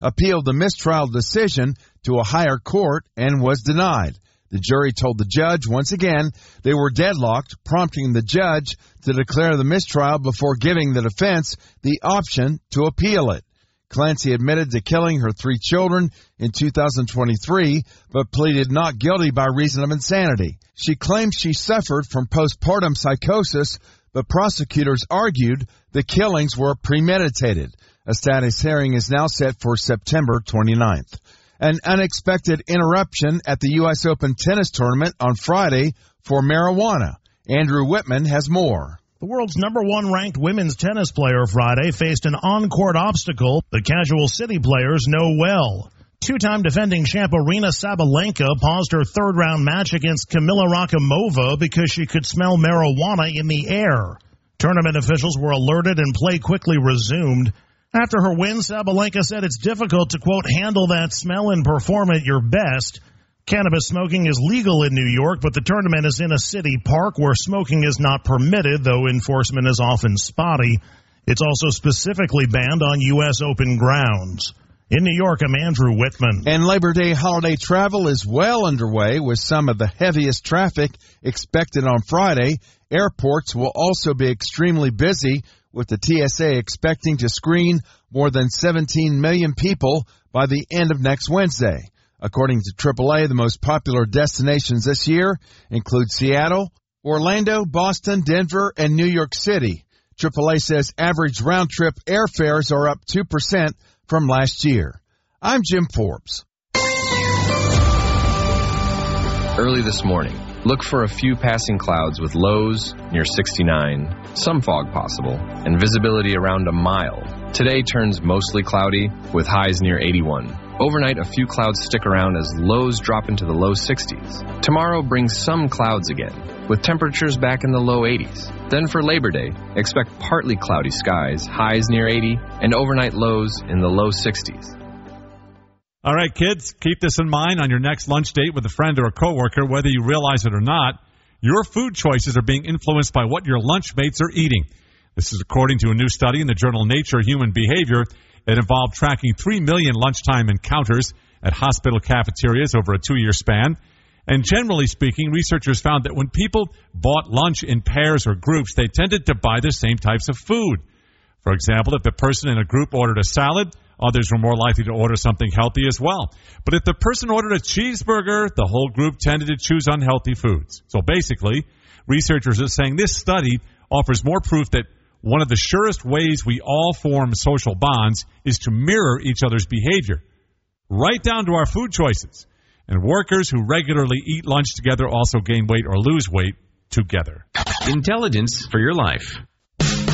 appealed the mistrial decision to a higher court and was denied. The jury told the judge once again they were deadlocked, prompting the judge to declare the mistrial before giving the defense the option to appeal it. Clancy admitted to killing her 3 children in 2023, but pleaded not guilty by reason of insanity. She claims she suffered from postpartum psychosis, but prosecutors argued the killings were premeditated. A status hearing is now set for September 29th. An unexpected interruption at the U.S. Open tennis tournament on Friday for marijuana. Andrew Whitman has more. The world's number 1 ranked women's tennis player Friday faced an on-court obstacle the casual city players know well. 2-time defending champ Aryna Sabalenka paused her third-round match against Kamila Rakimova because she could smell marijuana in the air. Tournament officials were alerted and play quickly resumed. After her win, Sabalenka said it's difficult to, quote, handle that smell and perform at your best. Cannabis smoking is legal in New York, but the tournament is in a city park where smoking is not permitted, though enforcement is often spotty. It's also specifically banned on U.S. Open grounds. In New York, I'm Andrew Whitman. And Labor Day holiday travel is well underway with some of the heaviest traffic expected on Friday. Airports will also be extremely busy, with the TSA expecting to screen more than 17 million people by the end of next Wednesday. According to AAA, the most popular destinations this year include Seattle, Orlando, Boston, Denver, and New York City. AAA says average round-trip airfares are up 2% from last year. I'm Jim Forbes. Early this morning, look for a few passing clouds with lows near 69, some fog possible, and visibility around a mile. Today turns mostly cloudy with highs near 81. Overnight, a few clouds stick around as lows drop into the low 60s. Tomorrow brings some clouds again, with temperatures back in the low 80s. Then for Labor Day, expect partly cloudy skies, highs near 80, and overnight lows in the low 60s. All right, kids, keep this in mind on your next lunch date with a friend or a coworker, whether you realize it or not. Your food choices are being influenced by what your lunch mates are eating. This is according to a new study in the journal Nature Human Behavior. It involved tracking 3 million lunchtime encounters at hospital cafeterias over a 2-year span. And generally speaking, researchers found that when people bought lunch in pairs or groups, they tended to buy the same types of food. For example, if the person in a group ordered a salad, others were more likely to order something healthy as well. But if the person ordered a cheeseburger, the whole group tended to choose unhealthy foods. So basically, researchers are saying this study offers more proof that one of the surest ways we all form social bonds is to mirror each other's behavior, right down to our food choices. And workers who regularly eat lunch together also gain weight or lose weight together. Intelligence for your life.